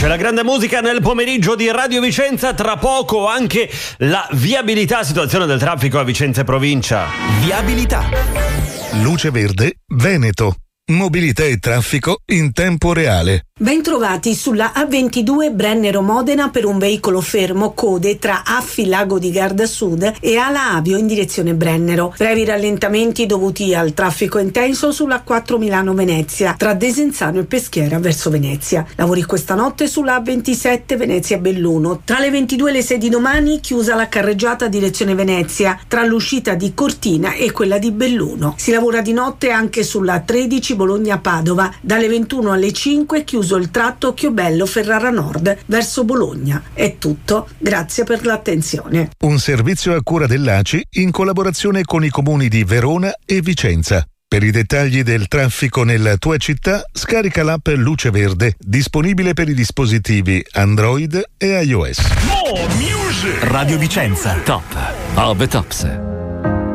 C'è la grande musica nel pomeriggio di Radio Vicenza, tra poco anche la viabilità, situazione del traffico a Vicenza e provincia. Viabilità. Luce Verde Veneto. Mobilità e traffico in tempo reale. Bentrovati sulla A22 Brennero-Modena per un veicolo fermo, code tra Affi Lago di Garda Sud e Ala Avio in direzione Brennero. Brevi rallentamenti dovuti al traffico intenso sulla A4 Milano-Venezia tra Desenzano e Peschiera verso Venezia. Lavori questa notte sulla A27 Venezia-Belluno. Tra le 22 e le 6 di domani chiusa la carreggiata direzione Venezia tra l'uscita di Cortina e quella di Belluno. Si lavora di notte anche sulla A13 Bologna-Padova. Dalle 21 alle 5 chiuso il tratto Chiobello-Ferrara Nord verso Bologna. È tutto, grazie per l'attenzione. Un servizio a cura dell'ACI in collaborazione con i comuni di Verona e Vicenza. Per i dettagli del traffico nella tua città, scarica l'app Luce Verde, disponibile per i dispositivi Android e iOS. Radio Vicenza, top of the tops.